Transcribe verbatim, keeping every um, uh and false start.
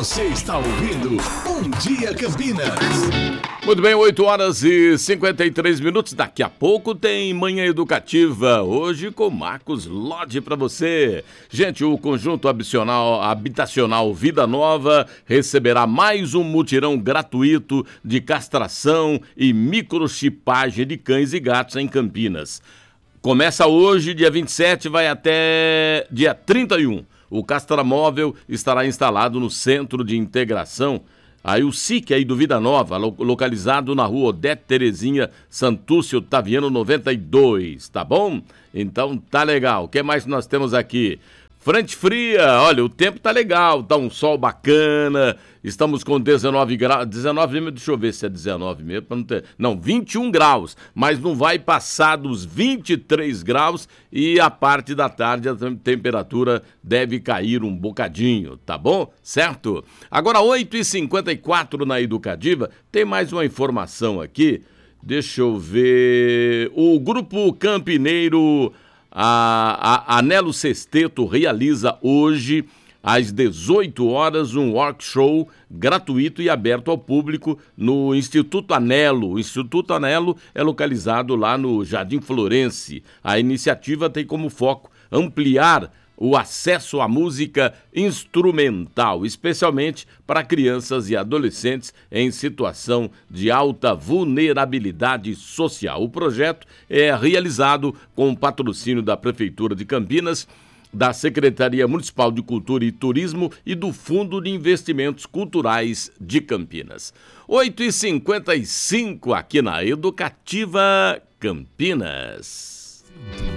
Você está ouvindo Bom Dia Campinas. Muito bem, oito horas e cinquenta e três minutos. Daqui a pouco tem Manhã Educativa, hoje com Marcos Lodge para você. Gente, o conjunto habitacional, habitacional Vida Nova receberá mais um mutirão gratuito de castração e microchipagem de cães e gatos em Campinas. Começa hoje, dia vinte e sete, vai até dia trinta e um. O castramóvel estará instalado no Centro de Integração, aí o S I C aí do Vida Nova, localizado na rua Odete Terezinha Santúcio Taviano noventa e dois, tá bom? Então tá legal. O que mais nós temos aqui? Frente fria, olha, o tempo tá legal, tá um sol bacana, estamos com dezenove graus, dezenove, deixa eu ver se é dezenove mesmo, pra não ter, não, vinte e um graus, mas não vai passar dos vinte e três graus e a parte da tarde a temperatura deve cair um bocadinho, tá bom? Certo? Agora oito e cinquenta e quatro na Educativa, tem mais uma informação aqui, deixa eu ver, o Grupo Campineiro... A, a Anelo Sesteto realiza hoje, às dezoito horas, um workshop gratuito e aberto ao público no Instituto Anelo. O Instituto Anelo é localizado lá no Jardim Florense. A iniciativa tem como foco ampliar o acesso à música instrumental, especialmente para crianças e adolescentes em situação de alta vulnerabilidade social. O projeto é realizado com o patrocínio da Prefeitura de Campinas, da Secretaria Municipal de Cultura e Turismo e do Fundo de Investimentos Culturais de Campinas. oito e cinquenta e cinco aqui na Educativa Campinas.